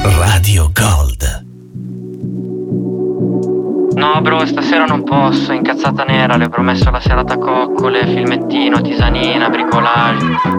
Radio Gold. No bro, stasera non posso, incazzata nera, le ho promesso la serata coccole, filmettino, tisanina, bricolage.